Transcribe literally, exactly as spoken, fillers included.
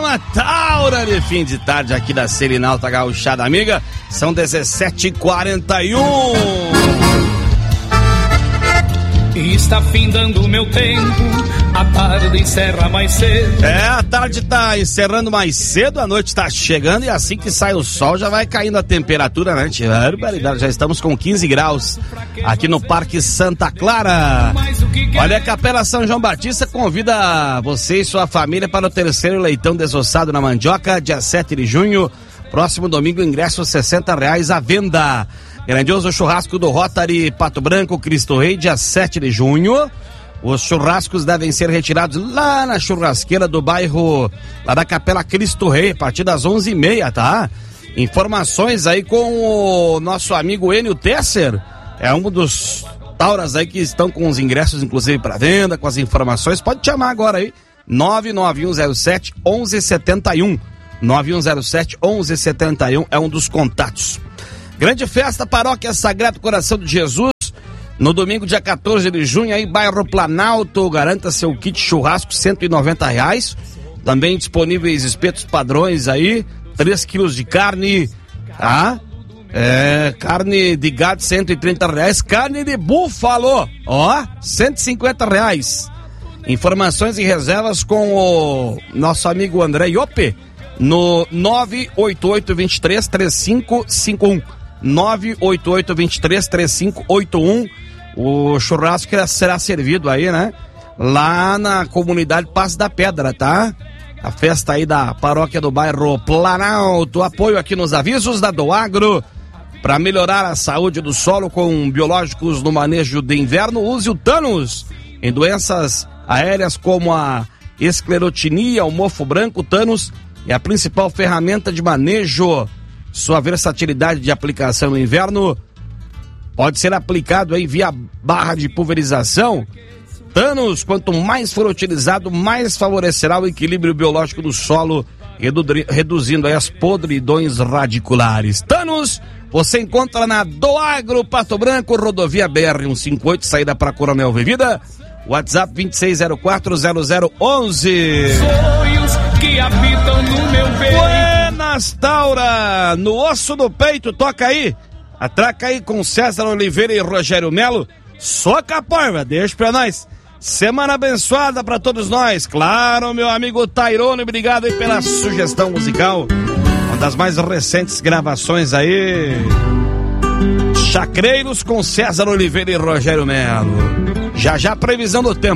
Programa Taura de fim de tarde aqui da Serenalta Gauchada Amiga. São dezessete e quarenta e um. E está findando o meu tempo, a tarde encerra mais cedo. É, a tarde tá encerrando mais cedo, a noite tá chegando e assim que sai o sol já vai caindo a temperatura, né? Já estamos com quinze graus aqui no Parque Santa Clara. Olha, a Capela São João Batista convida você e sua família para o terceiro leitão desossado na mandioca, dia sete de junho, próximo domingo, ingresso sessenta reais à venda. Grandioso churrasco do Rotary Pato Branco, Cristo Rei, dia sete de junho. Os churrascos devem ser retirados lá na churrasqueira do bairro, lá da Capela Cristo Rei, a partir das onze e meia, tá? Informações aí com o nosso amigo Enio Tesser, é um dos tauras aí que estão com os ingressos, inclusive, para venda, com as informações. Pode chamar agora aí, nove nove um zero sete, onze setenta e um. nove um zero sete, onze setenta e um é um dos contatos. Grande festa, Paróquia Sagrado Coração de Jesus, no domingo, dia quatorze de junho, aí, bairro Planalto. Garanta seu kit churrasco, cento e noventa reais. Também disponíveis espetos padrões aí, três quilos de carne, tá? É, carne de gado, cento e trinta reais. Carne de búfalo, ó, cento e cinquenta reais. Informações e reservas com o nosso amigo André Iope, no nove oito oito, dois três, três cinco cinco um. nove oito oito, dois três, três cinco oito um. O churrasco será servido aí, né? Lá na comunidade Passo da Pedra, tá? A festa aí da paróquia do bairro Planalto. Apoio aqui nos avisos da Doagro. Para melhorar a saúde do solo com biológicos no manejo de inverno, use o Thanos. Em doenças aéreas como a esclerotinia, o mofo branco, Thanos é a principal ferramenta de manejo. Sua versatilidade de aplicação no inverno pode ser aplicado aí via barra de pulverização. Thanos, quanto mais for utilizado, mais favorecerá o equilíbrio biológico do solo, redu- reduzindo aí as podridões radiculares. Thanos, você encontra na Doagro Pato Branco, rodovia B R cento e cinquenta e oito, saída para Coronel Vivida. WhatsApp vinte e seis zero quatro, zero zero onze. Sonhos que habitam no meu peito. Buenas, Taura, no osso do peito, toca aí. Atraca aí com César Oliveira e Rogério Melo. Soca a porva, deixa pra nós. Semana abençoada pra todos nós. Claro, meu amigo Tairone, obrigado aí pela sugestão musical. Uma das mais recentes gravações aí. Chacreiros com César Oliveira e Rogério Melo. Já já previsão do tempo.